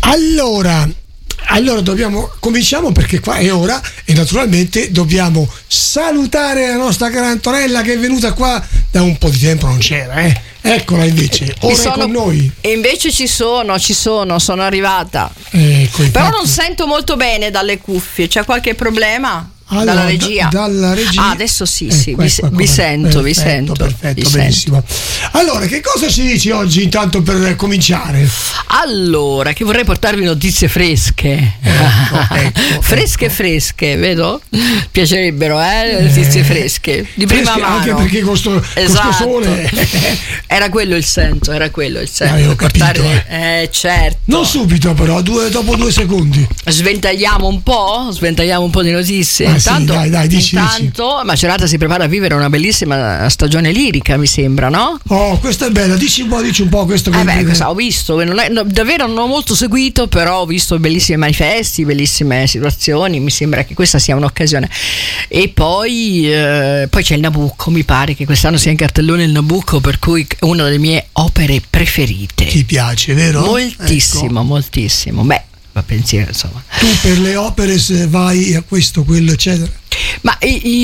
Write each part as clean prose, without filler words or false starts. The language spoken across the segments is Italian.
Allora cominciamo perché qua è ora e naturalmente dobbiamo salutare la nostra cara Antonella che è venuta qua da un po' di tempo, non c'era, Eccola invece, ora è con noi. E invece ci sono arrivata. Però non sento molto bene dalle cuffie, c'è qualche problema? Allora, dalla regia? Dalla regia. Adesso sì, vi sento. Perfetto, benissimo. Allora, che cosa ci dici oggi intanto per cominciare? Allora, che vorrei portarvi notizie fresche. Fresche, vedo? Piacerebbero, notizie fresche di prima fresche, mano. Anche perché con sto sole. Era quello il senso. Avevo capito. Certo. Non subito però, dopo 2 secondi. Sventagliamo un po' di notizie. Intanto, dici. Macerata si prepara a vivere una bellissima stagione lirica, mi sembra, no? Oh, questa è bella, dici un po' questo. Ho visto, davvero non ho molto seguito, però ho visto bellissimi manifesti, bellissime situazioni, mi sembra che questa sia un'occasione. E poi c'è il Nabucco, mi pare che quest'anno sia in cartellone il Nabucco, per cui è una delle mie opere preferite. Ti piace, vero? Moltissimo. Beh, pensiero, insomma. Tu per le opere se vai a questo, quello, eccetera? Ma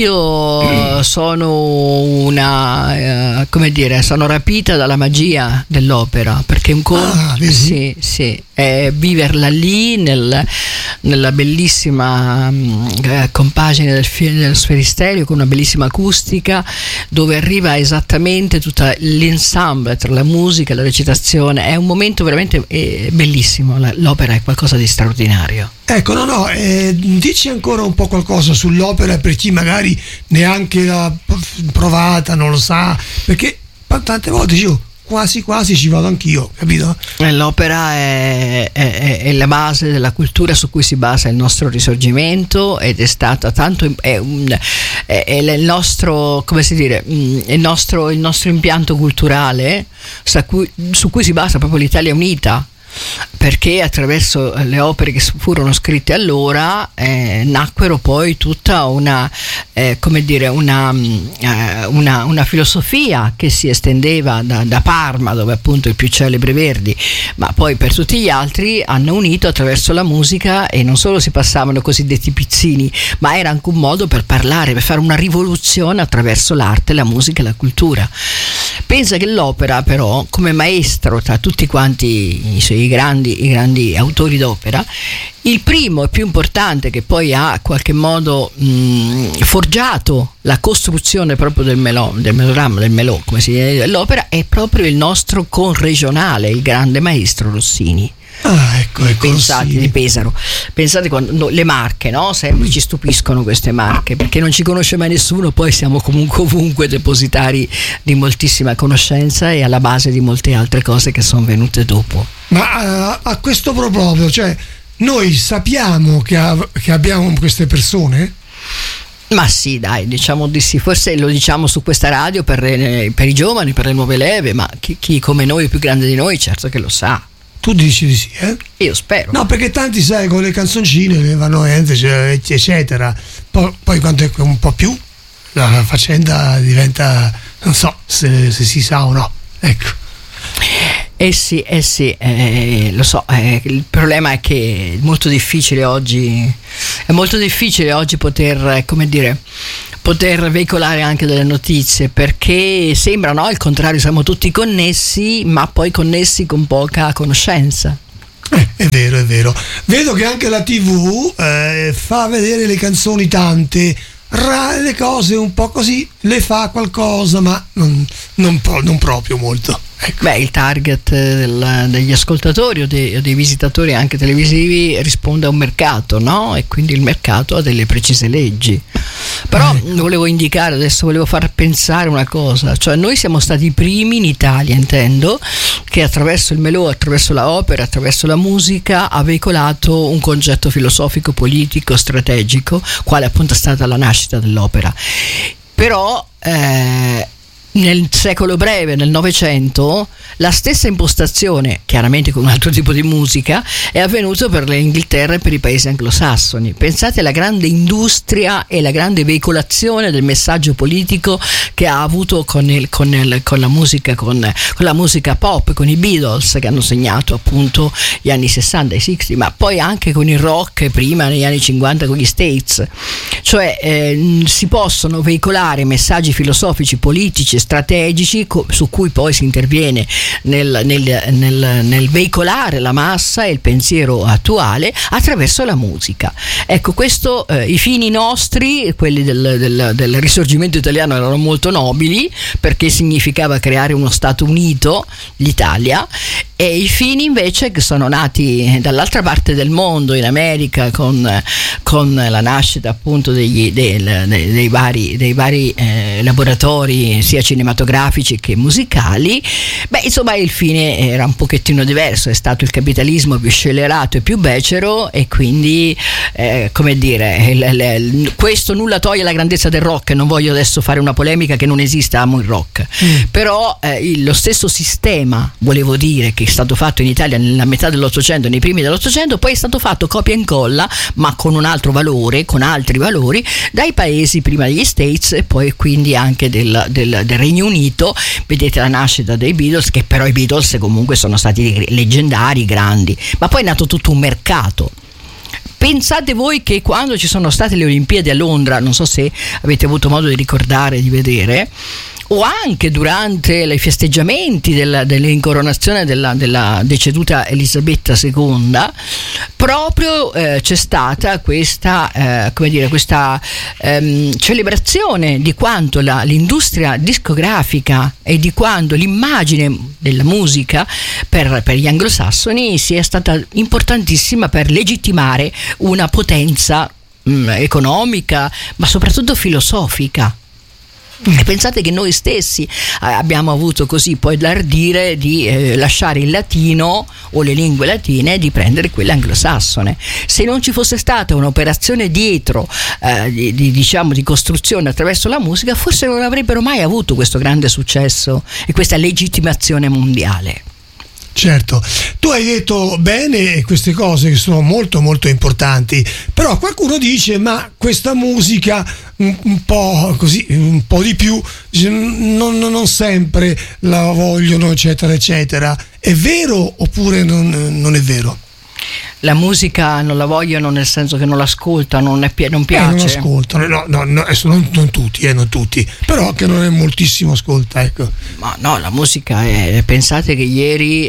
io sono sono rapita dalla magia dell'opera, perché un conto viverla lì nella bellissima compagine dello Sferisterio, con una bellissima acustica, dove arriva esattamente tutta l'ensemble tra la musica e la recitazione. È un momento veramente bellissimo, l'opera è qualcosa di straordinario. Ecco, dici ancora un po' qualcosa sull'opera per chi magari neanche l'ha provata, non lo sa, perché tante volte io quasi ci vado anch'io, capito? L'opera è la base della cultura su cui si basa il nostro risorgimento, ed è stata tanto è il nostro, come si dire, il nostro impianto culturale su cui si basa proprio l'Italia unita, perché attraverso le opere che furono scritte allora nacquero poi tutta una filosofia che si estendeva da Parma, dove appunto il più celebre Verdi, ma poi per tutti gli altri hanno unito attraverso la musica, e non solo si passavano i cosiddetti pizzini, ma era anche un modo per parlare, per fare una rivoluzione attraverso l'arte, la musica e la cultura. Pensa che l'opera, però, come maestro tra tutti quanti i grandi autori d'opera, il primo e più importante, che poi ha in qualche modo forgiato la costruzione proprio del melò, come si dice, dell'opera, è proprio il nostro conregionale, il grande maestro Rossini. Ecco, pensate Rossini. Di Pesaro, pensate quando le Marche, no? Sempre ci stupiscono queste Marche, perché non ci conosce mai nessuno, poi siamo comunque ovunque depositari di moltissima conoscenza e alla base di molte altre cose che sono venute dopo. Ma a questo proposito, cioè, noi sappiamo che abbiamo queste persone? Ma sì, dai, diciamo di sì, forse lo diciamo su questa radio per i giovani, per le nuove leve, ma chi come noi, più grande di noi, certo che lo sa. Tu dici di sì, Io spero. No, perché tanti, sai, con le canzoncine le vanno eccetera. Poi quando è un po' più, la faccenda diventa, non so se si sa o no. Ecco. Sì, lo so, il problema è che è molto difficile oggi poter veicolare anche delle notizie, perché sembra, no, il contrario, siamo tutti connessi, ma poi connessi con poca conoscenza. È vero. Vedo che anche la TV fa vedere le canzoni tante, le cose un po' così, le fa qualcosa, ma non proprio molto. Ecco. Beh, il target degli ascoltatori o dei visitatori anche televisivi risponde a un mercato, no? E quindi il mercato ha delle precise leggi. Però volevo far pensare una cosa, cioè noi siamo stati i primi in Italia, intendo, che attraverso il melò, attraverso la opera, attraverso la musica ha veicolato un concetto filosofico, politico, strategico, quale appunto è stata la nascita dell'opera. Però nel secolo breve, nel Novecento, la stessa impostazione, chiaramente con un altro tipo di musica, è avvenuto per l'Inghilterra e per i paesi anglosassoni. Pensate alla grande industria e la grande veicolazione del messaggio politico che ha avuto con la musica pop, con i Beatles, che hanno segnato appunto gli anni 60 e 60, ma poi anche con il rock prima negli anni 50 con gli States. Cioè si possono veicolare messaggi filosofici, politici, strategici su cui poi si interviene nel veicolare la massa e il pensiero attuale attraverso la musica. Ecco, questo i fini nostri, quelli del risorgimento italiano, erano molto nobili, perché significava creare uno Stato unito, l'Italia, e i fini invece che sono nati dall'altra parte del mondo, in America, con la nascita appunto dei vari laboratori sia cinematografici che musicali. Insomma, il fine era un pochettino diverso, è stato il capitalismo più scellerato e più becero, e quindi come dire, questo nulla toglie la grandezza del rock. Non voglio adesso fare una polemica, che non esiste, amo il rock, però lo stesso sistema, volevo dire, che è stato fatto in Italia nella metà dell'Ottocento, nei primi dell'Ottocento, poi è stato fatto copia e incolla, ma con un altro valore, con altri valori, dai paesi prima degli States e poi quindi anche del Regno Unito. Vedete la nascita dei Beatles, che però i Beatles comunque sono stati leggendari, grandi, ma poi è nato tutto un mercato. Pensate voi che quando ci sono state le Olimpiadi a Londra, non so se avete avuto modo di ricordare, di vedere, o anche durante i festeggiamenti dell'incoronazione della deceduta Elisabetta II, proprio c'è stata questa celebrazione di quanto l'industria discografica e di quanto l'immagine della musica per gli anglosassoni sia stata importantissima per legittimare una potenza economica, ma soprattutto filosofica. E pensate che noi stessi abbiamo avuto così poi l'ardire di lasciare il latino o le lingue latine e di prendere quelle anglosassone. Se non ci fosse stata un'operazione dietro di costruzione attraverso la musica, forse non avrebbero mai avuto questo grande successo e questa legittimazione mondiale. Certo, tu hai detto bene queste cose che sono molto molto importanti, però qualcuno dice ma questa musica un po' così, un po' di più, non sempre la vogliono, eccetera eccetera. È vero oppure non è vero? La musica non la vogliono nel senso che non l'ascoltano, non piace. Non ascoltano, non tutti, però che non è moltissimo ascolta, ecco. Ma no, la musica pensate che ieri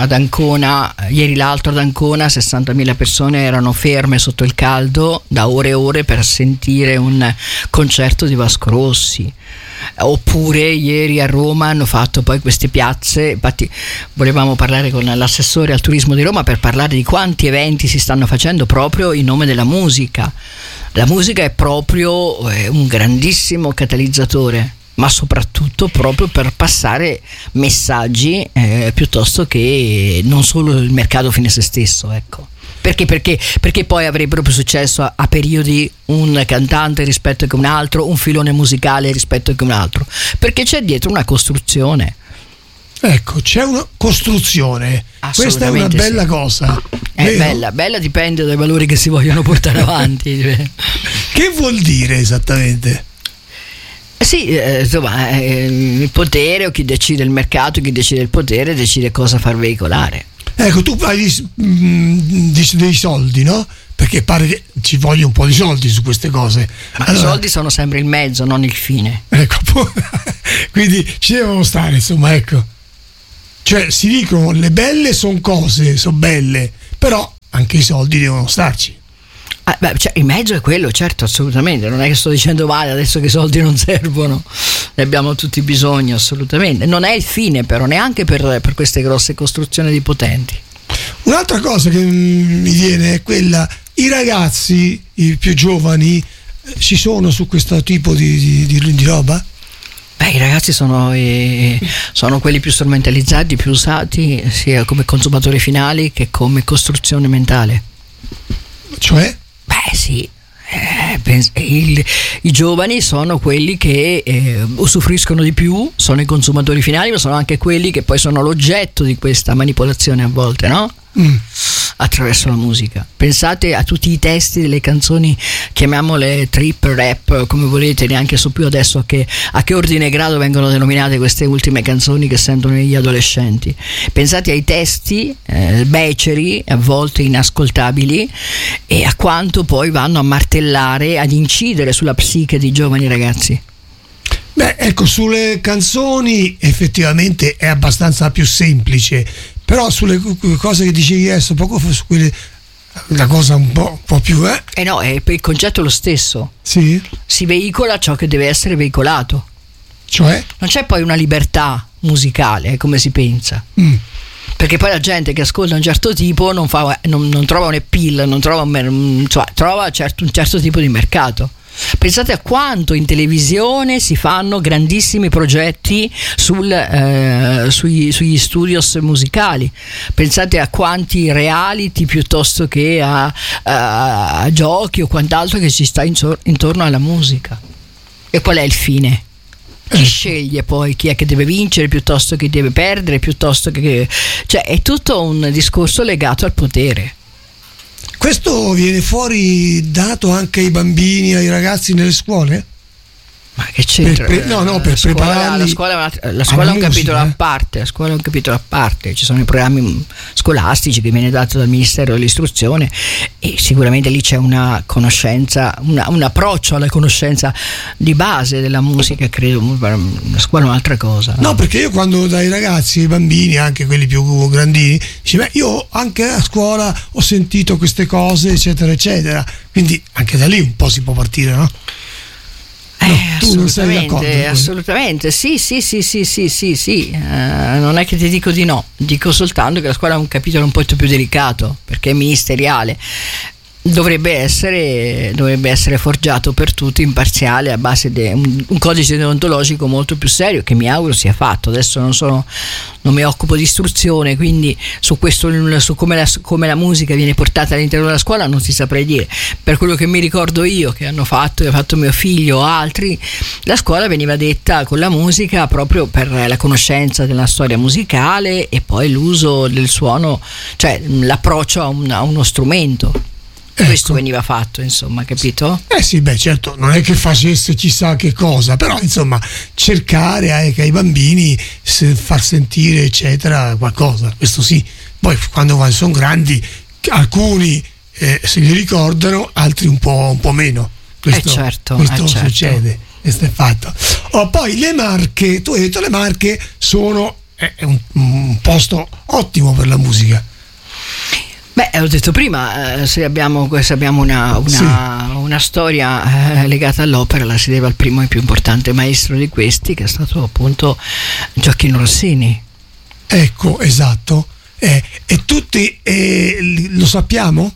l'altro ad Ancona 60.000 persone erano ferme sotto il caldo da ore e ore per sentire un concerto di Vasco Rossi. Oppure ieri a Roma hanno fatto poi queste piazze. Infatti volevamo parlare con l'assessore al turismo di Roma per parlare di quanti eventi si stanno facendo proprio in nome della musica. La musica è proprio un grandissimo catalizzatore, ma soprattutto proprio per passare messaggi piuttosto che non solo il mercato fine a se stesso, ecco. Perché poi avrebbero più successo a periodi un cantante rispetto che un altro, un filone musicale rispetto che un altro, perché c'è dietro una costruzione. Ecco, c'è una costruzione, questa è una bella cosa. È bella, dipende dai valori che si vogliono portare avanti. Che vuol dire esattamente? Sì, insomma, il potere, o chi decide il mercato, chi decide il potere, decide cosa far veicolare. Ecco, tu dici dei soldi, no? Perché pare che ci voglia un po' di soldi su queste cose. Ma allora, i soldi sono sempre il mezzo, non il fine. Ecco, quindi ci devono stare, insomma, ecco. Cioè, si dicono, le belle sono cose, sono belle, però anche i soldi devono starci. Cioè, il mezzo è quello, certo, assolutamente. Non è che sto dicendo male adesso che i soldi non servono, ne abbiamo tutti bisogno, assolutamente. Non è il fine, però, neanche per queste grosse costruzioni di potenti. Un'altra cosa che mi viene è quella: i ragazzi, i più giovani, ci sono su questo tipo di roba? I ragazzi sono quelli più strumentalizzati, più usati sia come consumatori finali che come costruzione mentale. Cioè? Sì, I giovani sono quelli che usufruiscono di più, sono i consumatori finali, ma sono anche quelli che poi sono l'oggetto di questa manipolazione a volte, no? Attraverso la musica. Pensate a tutti i testi delle canzoni, chiamiamole trip, rap, come volete, neanche so più adesso a che ordine e grado vengono denominate queste ultime canzoni che sentono gli adolescenti. Pensate ai testi beceri, a volte inascoltabili, e a quanto poi vanno a martellare, ad incidere sulla psiche di giovani ragazzi. Beh, ecco, sulle canzoni effettivamente è abbastanza più semplice, però sulle cose che dicevi adesso, poco fa, su quelle, la cosa un po' più no, il concetto è lo stesso. Sì. Si veicola ciò che deve essere veicolato. Cioè? Non c'è poi una libertà musicale, come si pensa. Perché poi la gente che ascolta un certo tipo non trova un appeal, non trova trova un certo tipo di mercato. Pensate a quanto in televisione si fanno grandissimi progetti sugli studios musicali. Pensate a quanti reality piuttosto che a giochi o quant'altro che ci sta intorno alla musica. E qual è il fine? Chi sceglie poi chi è che deve vincere piuttosto che deve perdere, piuttosto che cioè è tutto un discorso legato al potere. Questo viene fuori dato anche ai bambini, ai ragazzi nelle scuole? Ma che c'entra? Per prepararli. La scuola è un capitolo a parte. La scuola è un capitolo a parte. Ci sono i programmi scolastici che viene dato dal Ministero dell'Istruzione e sicuramente lì c'è una conoscenza, un approccio alla conoscenza di base della musica. Credo la scuola è un'altra cosa. No, perché io quando dai ragazzi, ai bambini, anche quelli più grandini, dici, io anche a scuola ho sentito queste cose, eccetera, eccetera. Quindi anche da lì un po' si può partire, no? Tu non sei d'accordo? Assolutamente, sì. Non è che ti dico di no, dico soltanto che la scuola è un capitolo un po' più delicato perché è ministeriale. Dovrebbe essere forgiato per tutti, imparziale, a base di un codice deontologico molto più serio, che mi auguro sia fatto. Adesso non mi occupo di istruzione, quindi su questo, su come la musica viene portata all'interno della scuola non ti saprei dire. Per quello che mi ricordo io, che ha fatto mio figlio o altri, la scuola veniva detta con la musica proprio per la conoscenza della storia musicale e poi l'uso del suono, cioè l'approccio a uno strumento. Questo veniva fatto, insomma, capito? Sì, certo, non è che facesse chissà che cosa, però insomma cercare che ai bambini far sentire eccetera qualcosa, questo sì. Poi quando sono grandi alcuni se li ricordano, altri un po' meno. Questo succede, questo è fatto. Poi le Marche, tu hai detto le Marche sono un posto ottimo per la musica. Ho detto prima, se abbiamo una storia legata all'opera, la si deve al primo e più importante maestro di questi, che è stato appunto Gioacchino Rossini. Ecco, esatto. E tutti lo sappiamo?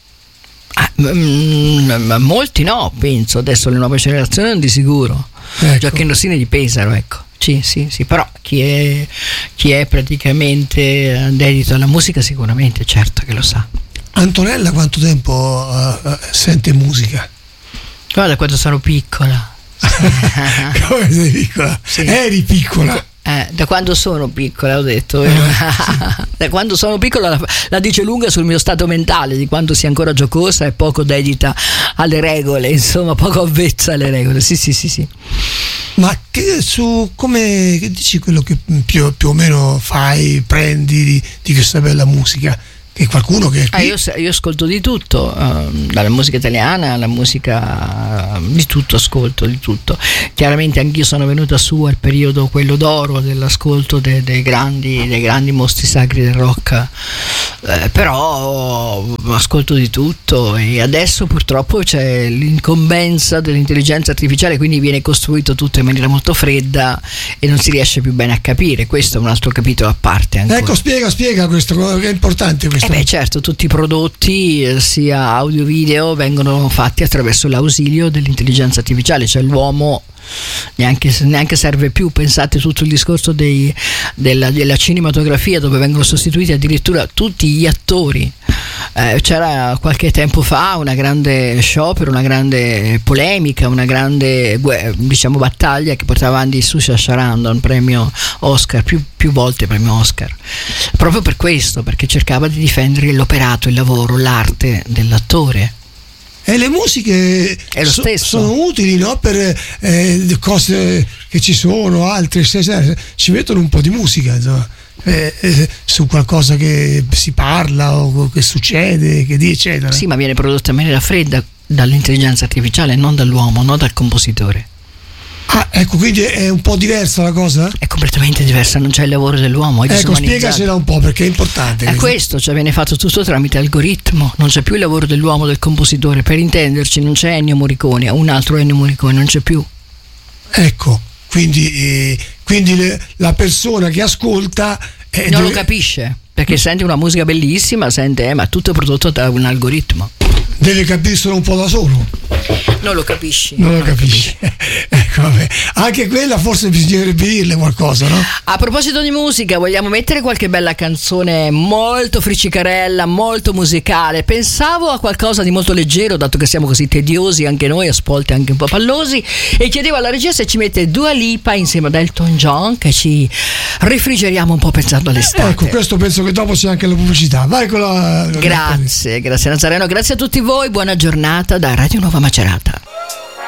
Molti no, penso. Adesso le nuove generazioni non di sicuro. Ecco. Gioacchino Rossini di Pesaro, ecco. Sì, però chi è praticamente dedito alla musica sicuramente, certo che lo sa. Antonella quanto tempo sente musica? Guarda, quando sono piccola. Come sei piccola? Sì. Eri piccola? Da quando sono piccola, ho detto. Sì. Da quando sono piccola la dice lunga sul mio stato mentale, di quando sia ancora giocosa e poco dedita alle regole, insomma, poco avvezza alle regole. Sì. Ma come dici quello che più o meno fai, prendi di questa bella musica? Che qualcuno che è qui? Io ascolto di tutto, dalla musica italiana alla musica, di tutto ascolto, di tutto. Chiaramente anch'io sono venuta su al periodo quello d'oro dell'ascolto dei grandi mostri sacri del rock, però ascolto di tutto e adesso purtroppo c'è l'incombenza dell'intelligenza artificiale, quindi viene costruito tutto in maniera molto fredda e non si riesce più bene a capire. Questo è un altro capitolo a parte ancora. Ecco, spiega questo, che è importante questo. Certo, tutti i prodotti sia audio video vengono fatti attraverso l'ausilio dell'intelligenza artificiale, cioè l'uomo neanche serve più. Pensate tutto il discorso della cinematografia, dove vengono sostituiti addirittura tutti gli attori C'era qualche tempo fa una grande sciopero, una grande polemica, una grande diciamo battaglia che portava avanti Saoirse Sarandon, premio Oscar, più volte premio Oscar, proprio per questo, perché cercava di difendere l'operato, il lavoro, l'arte dell'attore. E le musiche sono utili, no? Per cose che ci sono, altre, ci mettono un po' di musica, insomma, su qualcosa che si parla o che succede, che dice, eccetera. Sì, ma viene prodotta in maniera fredda dall'intelligenza artificiale, non dall'uomo, non dal compositore. Ah, ecco, quindi è un po' diversa la cosa? È completamente diversa, non c'è il lavoro dell'uomo. Ecco, spiegacela un po', perché è importante. È questo, cioè viene fatto tutto tramite algoritmo, non c'è più il lavoro dell'uomo, del compositore. Per intenderci, non c'è Ennio Morricone, un altro Ennio Morricone, non c'è più. Ecco, quindi la persona che ascolta non lo capisce, perché sente una musica bellissima, sente, ma tutto prodotto da un algoritmo. Deve capirselo un po' da solo. Non lo capisci. Non lo capisci. Ecco, vabbè. Anche quella forse bisognerebbe dirle qualcosa, no? A proposito di musica, vogliamo mettere qualche bella canzone molto friccicarella, molto musicale. Pensavo a qualcosa di molto leggero, dato che siamo così tediosi anche noi, a volte anche un po' pallosi, e chiedevo alla regia se ci mette Dua Lipa insieme ad Elton John, che ci rifrigeriamo un po' pensando all'estate. Ecco, questo penso che dopo sia anche la pubblicità. Vai con la... Grazie Nazareno, grazie a tutti voi, buona giornata da Radio Nuova Macerata.